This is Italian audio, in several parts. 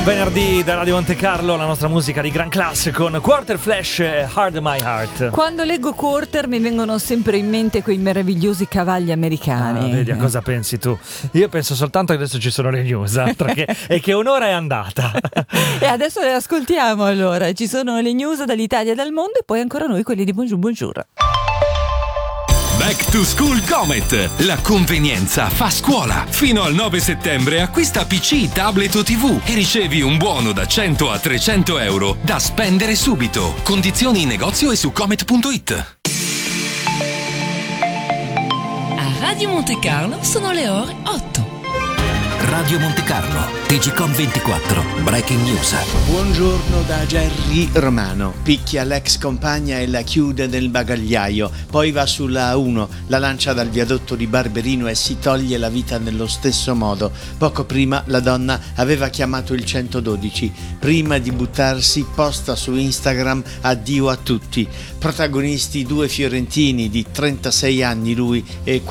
Venerdì da Radio Monte Carlo, la nostra musica di gran classe con Quarter Flash e Hard My Heart. Quando leggo Quarter mi vengono sempre in mente quei meravigliosi cavalli americani. Vedi a cosa pensi tu? Io penso soltanto che adesso ci sono le news e che un'ora è andata. E adesso le ascoltiamo allora. Ci sono le news dall'Italia e dal mondo e poi ancora noi quelli di Bonjour Bonjour. Back to School Comet. La convenienza fa scuola. Fino al 9 settembre acquista PC, tablet o TV e ricevi un buono da 100 a 300 euro da spendere subito. Condizioni in negozio e su comet.it. A Radio Monte Carlo sono le ore 8. Radio Monte Carlo, TGCOM 24, Breaking News. Buongiorno da Gerry Romano. Picchia l'ex compagna e la chiude nel bagagliaio. Poi va sulla A1, la lancia dal viadotto di Barberino e si toglie la vita nello stesso modo. Poco prima la donna aveva chiamato il 112. Prima di buttarsi posta su Instagram addio a tutti. Protagonisti due fiorentini di 36 anni lui e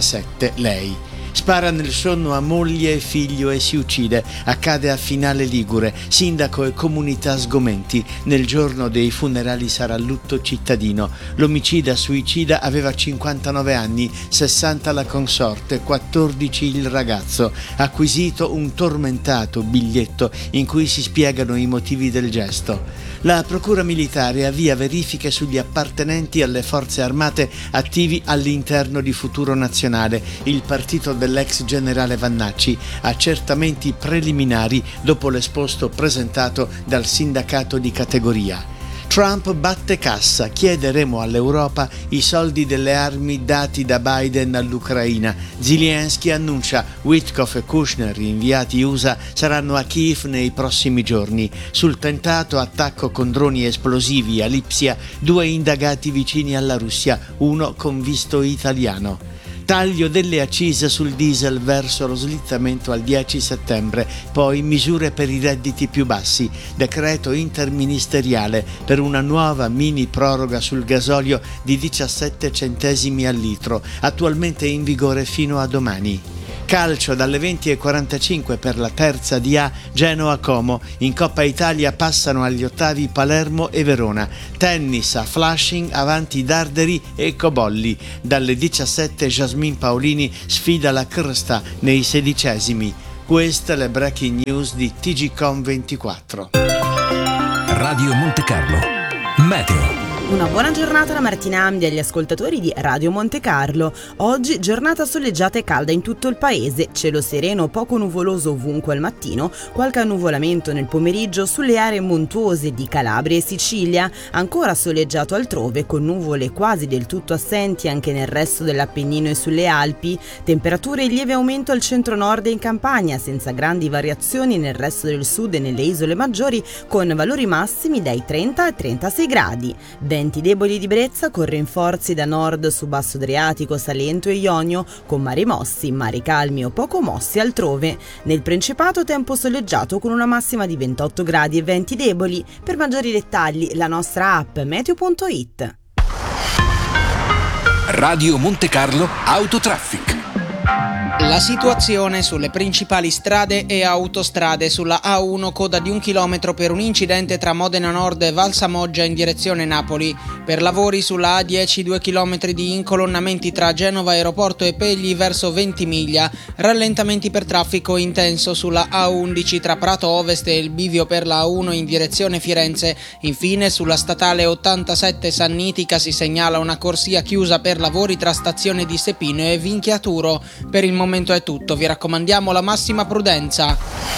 47 lei. Spara nel sonno a moglie e figlio e si uccide. Accade a Finale Ligure. Sindaco e comunità sgomenti. Nel giorno dei funerali sarà lutto cittadino. L'omicida suicida aveva 59 anni, 60 la consorte, 14 il ragazzo. Acquisito un tormentato biglietto in cui si spiegano i motivi del gesto. La Procura Militare avvia verifiche sugli appartenenti alle forze armate attivi all'interno di Futuro Nazionale, il partito dell'ex generale Vannacci. Accertamenti preliminari dopo l'esposto presentato dal sindacato di categoria. Trump batte cassa, chiederemo all'Europa i soldi delle armi dati da Biden all'Ucraina. Zelensky annuncia Witkoff e Kushner, inviati USA, saranno a Kiev nei prossimi giorni. Sul tentato attacco con droni esplosivi a Lipsia, 2 indagati vicini alla Russia, uno con visto italiano. Taglio delle accise sul diesel verso lo slittamento al 10 settembre, poi misure per i redditi più bassi, decreto interministeriale per una nuova mini proroga sul gasolio di 17 centesimi al litro, attualmente in vigore fino a domani. Calcio dalle 20:45 per la terza di A Genoa-Como. In Coppa Italia passano agli ottavi Palermo e Verona. Tennis a Flushing avanti Darderi e Cobolli. Dalle 17 Jasmine Paolini sfida la Crsta nei 16esimi. Queste le breaking news di TGCOM 24. Radio Monte Carlo, Meteo. Una buona giornata da Martina Amdi agli ascoltatori di Radio Monte Carlo. Oggi giornata soleggiata e calda in tutto il paese, cielo sereno, poco nuvoloso ovunque al mattino, qualche annuvolamento nel pomeriggio sulle aree montuose di Calabria e Sicilia, ancora soleggiato altrove con nuvole quasi del tutto assenti anche nel resto dell'Appennino e sulle Alpi, temperature in lieve aumento al centro-nord e in Campania, senza grandi variazioni nel resto del sud e nelle isole maggiori, con valori massimi dai 30 ai 36 gradi. Venti deboli di brezza con rinforzi da nord su Basso Adriatico, Salento e Ionio, con mari mossi, mari calmi o poco mossi altrove. Nel Principato tempo soleggiato con una massima di 28 gradi e venti deboli. Per maggiori dettagli la nostra app meteo.it. Radio Monte Carlo Autotraffic. La situazione sulle principali strade e autostrade. Sulla A1 coda di 1 chilometro per un incidente tra Modena Nord e Valsamoggia in direzione Napoli. Per lavori sulla A10 2 chilometri di incolonnamenti tra Genova Aeroporto e Pegli verso Ventimiglia. Rallentamenti per traffico intenso sulla A11 tra Prato Ovest e il bivio per la A1 in direzione Firenze. Infine sulla statale 87 Sannitica si segnala una corsia chiusa per lavori tra stazione di Sepino e Vinchiaturo. Per il momento è tutto, vi raccomandiamo la massima prudenza.